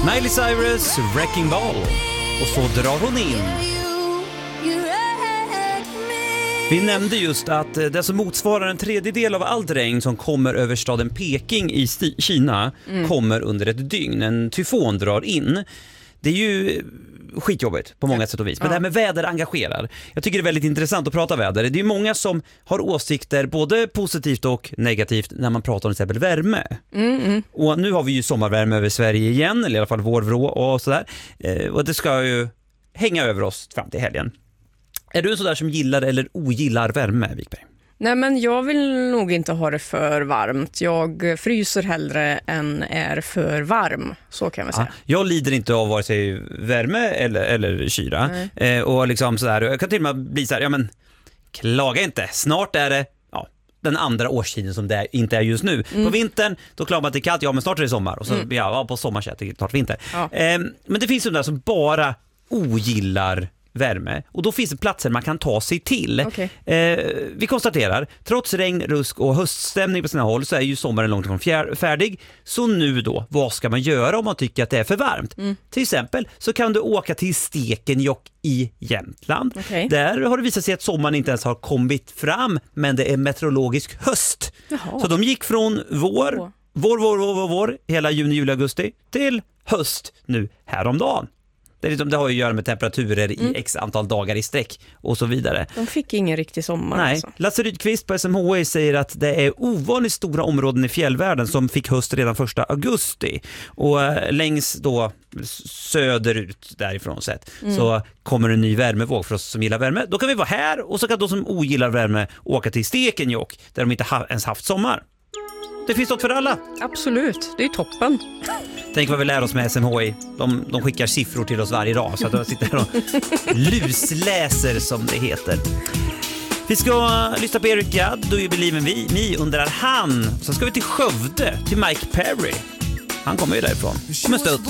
Miley Cyrus, Wrecking Ball. Och så drar hon in. Vi nämnde just att det som motsvarar en tredjedel av allt regn som kommer över staden Peking i Kina kommer under ett dygn. En tyfon drar in. Det är ju skitjobbigt på många sätt och vis. Men det här med väder engagerar. Jag tycker det är väldigt intressant att prata väder. Det är många som har åsikter både positivt och negativt när man pratar om till exempel värme. Och nu har vi ju sommarvärme över Sverige igen, eller i alla fall vårvrå och sådär. Och det ska ju hänga över oss fram till helgen. Är du en sådär som gillar eller ogillar värme, Wikberg? Nej, men jag vill nog inte ha det för varmt. Jag fryser hellre än är för varm, så kan man säga. Jag lider inte av vare sig värme eller kyla. Och liksom sådär, jag kan till och med bli såhär, ja men klaga inte, snart är det den andra årstiden som det inte är just nu. På vintern, då klarar man att det är kallt, men snart är det sommar. Och så på sommarsätt, det är klart vinter. Men det finns ju där som bara ogillar värme. Och då finns det platser man kan ta sig till. Vi konstaterar, trots regn, rusk och höststämning på sina håll så är ju sommaren långt ifrån färdig. Så nu då, vad ska man göra om man tycker att det är för varmt? Till exempel så kan du åka till Stekenjokk i Jämtland. Där har det visat sig att sommaren inte ens har kommit fram, men det är meteorologisk höst. Så de gick från vår hela juni, juli, augusti till höst nu häromdagen. Det har ju att göra med temperaturer i x antal dagar i sträck och så vidare. De fick ingen riktig sommar. Nej, alltså. Lasse Rydqvist på SMHI säger att det är ovanligt stora områden i fjällvärlden som fick höst redan 1 augusti. Och längs då söderut därifrån sett så kommer en ny värmevåg för oss som gillar värme. Då kan vi vara här och så kan de som ogillar värme åka till Stekenjokk där de inte ens haft sommar. Det finns något för alla. Absolut, det är toppen. Tänk vad vi lär oss med SMHI. De skickar siffror till oss varje dag så att de sitter här och lusläser som det heter. Vi ska lyssna på Eric Gadd, Do You Believe in Me, undrar han. Så ska vi till Skövde, till Mike Perry. Han kommer ju därifrån. Om en stund.